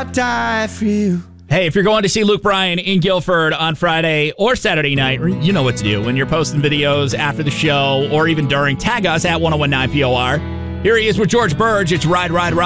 I'd die for you. Hey, if you're going to see Luke Bryan in Guilford on Friday or Saturday night, you know what to do. When you're posting videos after the show or even during, tag us at 1019 POR. Here he is with George Burge. It's Ride, Ride, Ride.